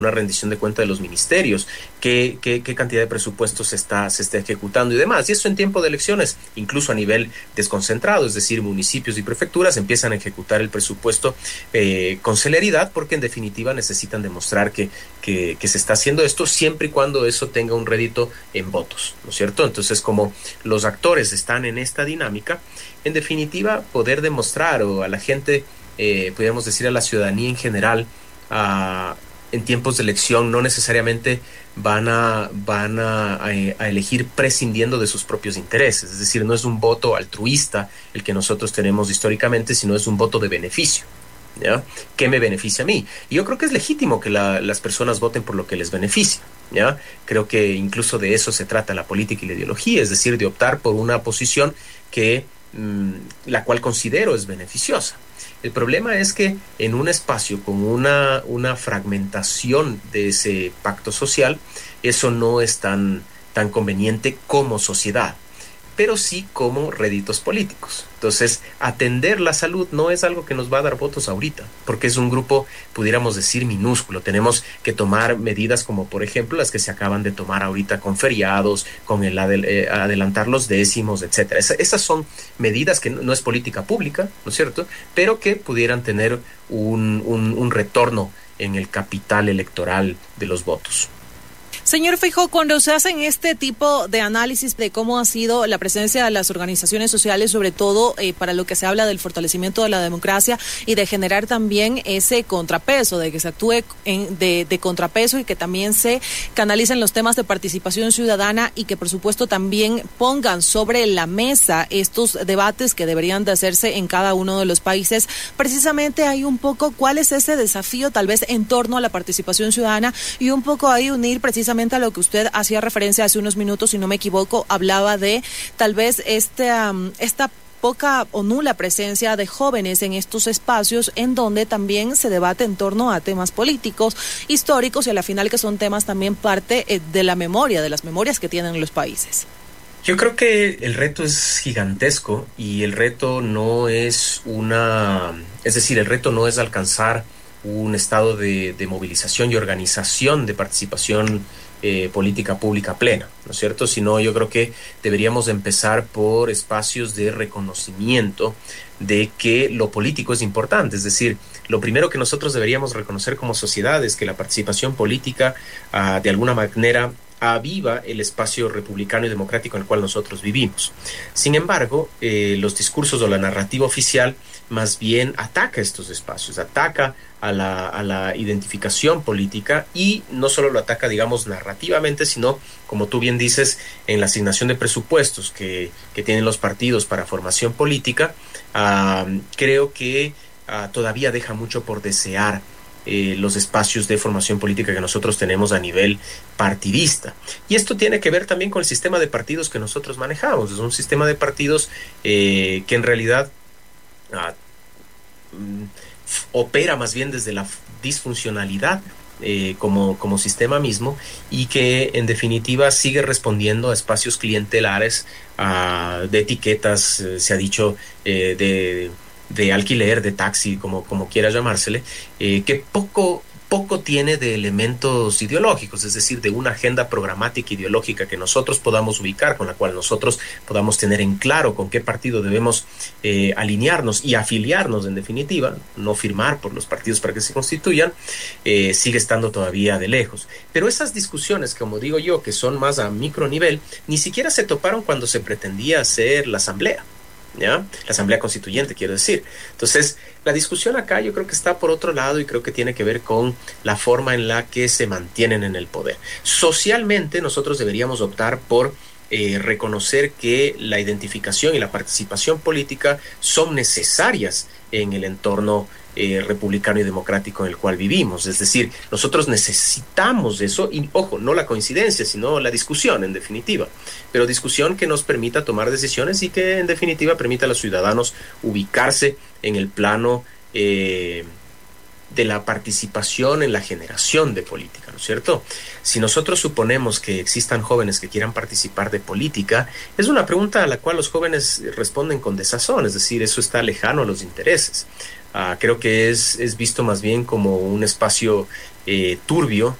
una rendición de cuenta de los ministerios, qué cantidad de presupuestos se está ejecutando y demás. Y eso en tiempo de elecciones, incluso a nivel desconcentrado, es decir, municipios y prefecturas empiezan a ejecutar el presupuesto con celeridad, porque en definitiva necesitan demostrar que se está haciendo esto siempre y cuando eso tenga un rédito en votos, ¿no es cierto? Entonces, como los actores están en esta dinámica, en definitiva, poder demostrar o a la gente, podríamos decir a la ciudadanía en general, en tiempos de elección no necesariamente van a elegir prescindiendo de sus propios intereses. Es decir, no es un voto altruista el que nosotros tenemos históricamente, sino es un voto de beneficio, ¿ya? ¿Qué me beneficia a mí? Y yo creo que es legítimo que las personas voten por lo que les beneficia, ¿ya? Creo que incluso de eso se trata la política y la ideología, es decir, de optar por una posición que la cual considero es beneficiosa. El problema es que en un espacio con una fragmentación de ese pacto social, eso no es tan conveniente como sociedad, pero sí como réditos políticos. Entonces, atender la salud no es algo que nos va a dar votos ahorita, porque es un grupo, pudiéramos decir, minúsculo. Tenemos que tomar medidas como, por ejemplo, las que se acaban de tomar ahorita con feriados, con el adelantar los décimos, etcétera. Esas son medidas que no es política pública, ¿no es cierto?, pero que pudieran tener un retorno en el capital electoral de los votos. Señor Feijóo, cuando se hacen este tipo de análisis de cómo ha sido la presencia de las organizaciones sociales, sobre todo para lo que se habla del fortalecimiento de la democracia y de generar también ese contrapeso, de que se actúe de contrapeso y que también se canalicen los temas de participación ciudadana y que por supuesto también pongan sobre la mesa estos debates que deberían de hacerse en cada uno de los países, precisamente hay un poco cuál es ese desafío tal vez en torno a la participación ciudadana y un poco ahí unir precisamente a lo que usted hacía referencia hace unos minutos, si no me equivoco, hablaba de tal vez esta poca o nula presencia de jóvenes en estos espacios en donde también se debate en torno a temas políticos, históricos y a la final que son temas también parte de la memoria, de las memorias que tienen los países. Yo creo que el reto es gigantesco y el reto no es el reto no es alcanzar un estado de movilización y organización de participación política pública plena, ¿no es cierto? Sino yo creo que deberíamos empezar por espacios de reconocimiento de que lo político es importante. Es decir, lo primero que nosotros deberíamos reconocer como sociedad es que la participación política de alguna manera aviva el espacio republicano y democrático en el cual nosotros vivimos. Sin embargo, los discursos o la narrativa oficial más bien ataca estos espacios, ataca a la identificación política y no solo lo ataca, digamos, narrativamente, sino, como tú bien dices, en la asignación de presupuestos que tienen los partidos para formación política, creo que todavía deja mucho por desear los espacios de formación política que nosotros tenemos a nivel partidista. Y esto tiene que ver también con el sistema de partidos que nosotros manejamos. Es un sistema de partidos que en realidad opera más bien desde la disfuncionalidad como sistema mismo y que en definitiva sigue respondiendo a espacios clientelares, de etiquetas, se ha dicho, de alquiler, de taxi, como quiera llamársele, que poco tiene de elementos ideológicos, es decir, de una agenda programática ideológica que nosotros podamos ubicar, con la cual nosotros podamos tener en claro con qué partido debemos alinearnos y afiliarnos en definitiva, no firmar por los partidos para que se constituyan, sigue estando todavía de lejos. Pero esas discusiones, como digo yo, que son más a micro nivel, ni siquiera se toparon cuando se pretendía hacer la asamblea. ¿Ya? La asamblea constituyente, quiero decir. Entonces, la discusión acá yo creo que está por otro lado y creo que tiene que ver con la forma en la que se mantienen en el poder. Socialmente, nosotros deberíamos optar por reconocer que la identificación y la participación política son necesarias en el entorno republicano y democrático en el cual vivimos. Es decir, nosotros necesitamos eso y, ojo, no la coincidencia, sino la discusión en definitiva, pero discusión que nos permita tomar decisiones y que en definitiva permita a los ciudadanos ubicarse en el plano de la participación en la generación de política, ¿no es cierto? Si nosotros suponemos que existan jóvenes que quieran participar de política, es una pregunta a la cual los jóvenes responden con desazón, es decir, eso está lejano a los intereses. Creo que es visto más bien como un espacio turbio